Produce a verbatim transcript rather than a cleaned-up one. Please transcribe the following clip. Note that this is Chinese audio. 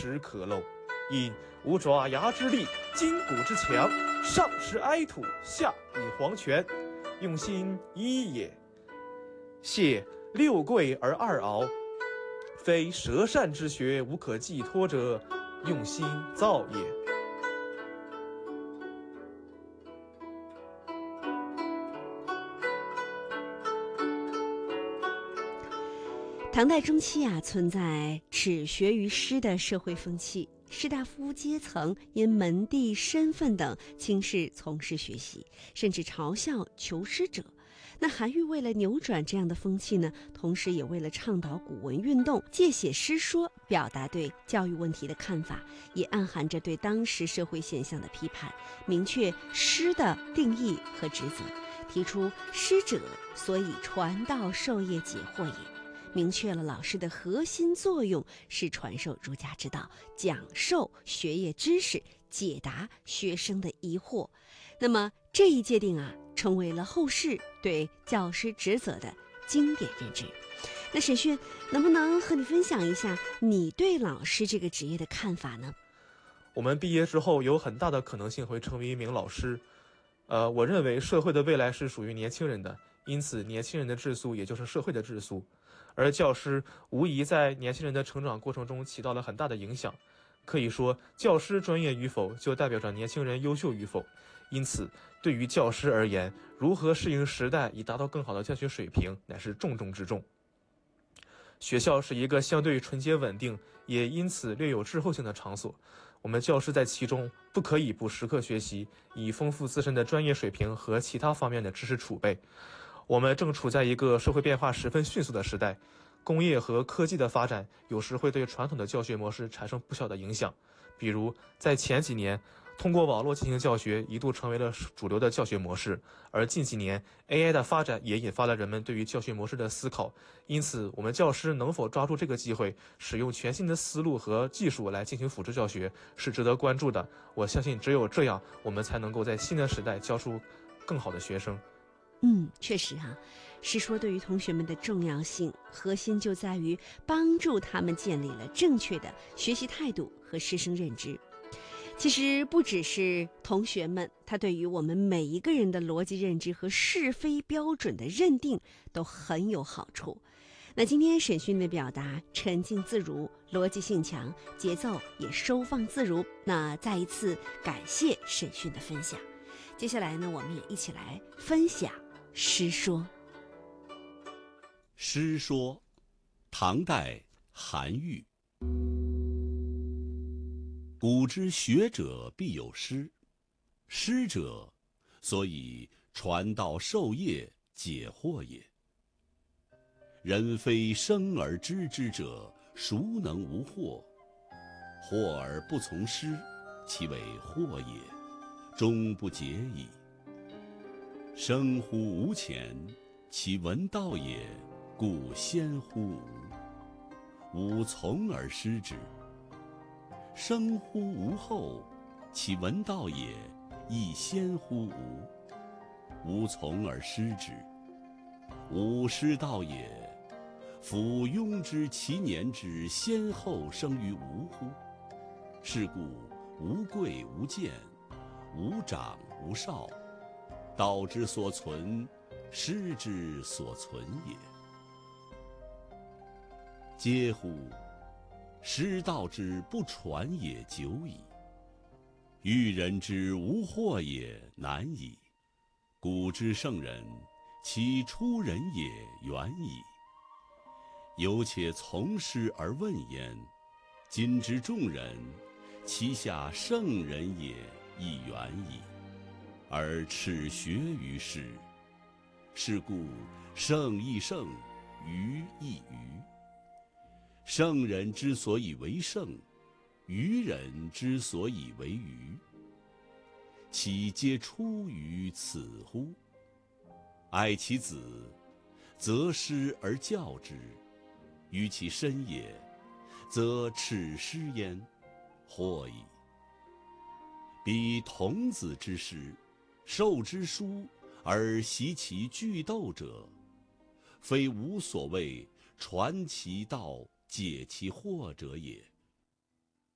实可漏。因无爪牙之力，筋骨之强，上施哀土，下以黄泉，用心一也。谢六贵而二敖，非舌善之学无可寄托者，用心造也。 唐代中期啊，存在耻学于师的社会风气，士大夫阶层因门第身份等轻视从事学习，甚至嘲笑求师者。那韩愈为了扭转这样的风气呢，同时也为了倡导古文运动，借写诗说，表达对教育问题的看法，也暗含着对当时社会现象的批判，明确师的定义和职责，提出师者，所以传道授业解惑也。明确了老师的核心作用是传授儒家之道，讲授学业知识，解答学生的疑惑。那么这一界定啊，成为了后世对教师职责的经典认知。那沈迅，能不能和你分享一下你对老师这个职业的看法呢？ 我们毕业之后有很大的可能性会成为一名老师。呃，我认为社会的未来是属于年轻人的，因此年轻人的质素也就是社会的质素。而教师无疑在年轻人的成长过程中起到了很大的影响。可以说，教师专业与否就代表着年轻人优秀与否。因此，对于教师而言，如何适应时代以达到更好的教学水平，乃是重中之重。学校是一个相对纯洁稳定，也因此略有滞后性的场所。我们教师在其中不可以不时刻学习，以丰富自身的专业水平和其他方面的知识储备。我们正处在一个社会变化十分迅速的时代，工业和科技的发展有时会对传统的教学模式产生不小的影响。比如在前几年，通过网络进行教学一度成为了主流的教学模式，而近几年 A I 的发展也引发了人们对于教学模式的思考。因此，我们教师能否抓住这个机会，使用全新的思路和技术来进行辅助教学，是值得关注的。我相信只有这样，我们才能够在新的时代教出更好的学生。 嗯，确实哈、啊，师说对于同学们的重要性，核心就在于帮助他们建立了正确的学习态度和师生认知。其实不只是同学们，他对于我们每一个人的逻辑认知和是非标准的认定都很有好处。那今天沈迅的表达沉静自如，逻辑性强，节奏也收放自如。那再一次感谢沈迅的分享。接下来呢，我们也一起来分享师说。 师说，唐代韩愈。古之学者必有师，师者，所以传道授业解惑也。人非生而知之者，孰能无惑？惑而不从师，其为惑也，终不解矣。生乎吾前，其闻道也，故先乎吾。吾从而师之。生乎吾后，其闻道也，亦先乎吾。吾从而师之。吾师道也，夫庸之其年之先后生于吾乎？是故无贵无贱，无长无少，道之所存，师之所存也。嗟乎！师道之不传也久矣，欲人之无惑也难矣。古之圣人，其出人也远矣。犹且从师而问焉，今之众人，其下圣人也亦远矣，而耻学于师。是故圣亦圣，愚亦愚。圣人之所以为圣，愚人之所以为愚，其皆出于此乎？爱其子，则师而教之；于其身也，则耻师焉，惑矣。彼童子之师，授之书而习其句读者，非吾所谓传其道解其惑者也。